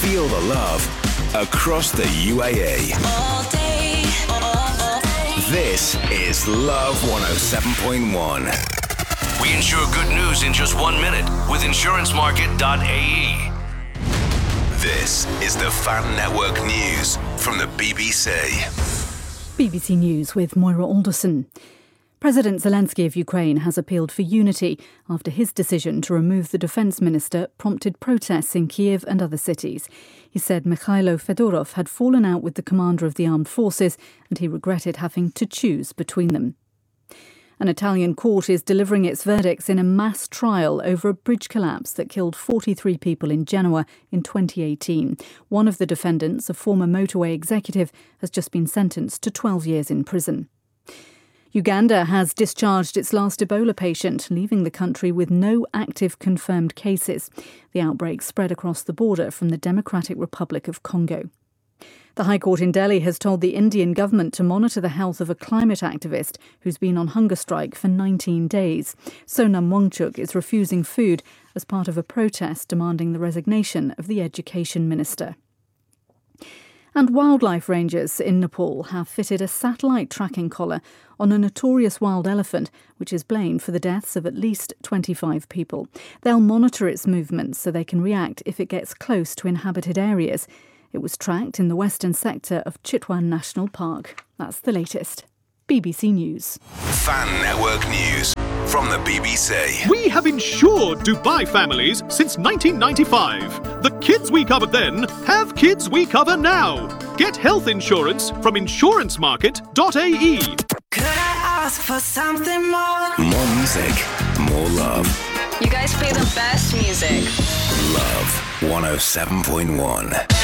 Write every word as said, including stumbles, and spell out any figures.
Feel the love across the U A E. All day, all day. This is Love one oh seven point one. We ensure good news in just one minute with insurance market dot a e. This is the Fan Network News from the B B C. B B C News with Moira Alderson. President Zelensky of Ukraine has appealed for unity after his decision to remove the defence minister prompted protests in Kiev and other cities. He said Mikhailo Fedorov had fallen out with the commander of the armed forces and he regretted having to choose between them. An Italian court is delivering its verdicts in a mass trial over a bridge collapse that killed forty-three people in Genoa in twenty eighteen. One of the defendants, a former motorway executive, has just been sentenced to twelve years in prison. Uganda has discharged its last Ebola patient, leaving the country with no active confirmed cases. The outbreak spread across the border from the Democratic Republic of Congo. The High Court in Delhi has told the Indian government to monitor the health of a climate activist who's been on hunger strike for nineteen days. Sonam Wangchuk is refusing food as part of a protest demanding the resignation of the education minister. And wildlife rangers in Nepal have fitted a satellite tracking collar on a notorious wild elephant, which is blamed for the deaths of at least twenty-five people. They'll monitor its movements so they can react if it gets close to inhabited areas. It was tracked in the western sector of Chitwan National Park. That's the latest. B B C News. Fan Network News from the B B C. We have insured Dubai families since nineteen ninety-five. The kids we covered then have kids we cover now. Get health insurance from insurance market dot a e. Could I ask for something more? More music, more love. You guys play the best music. Love one oh seven point one.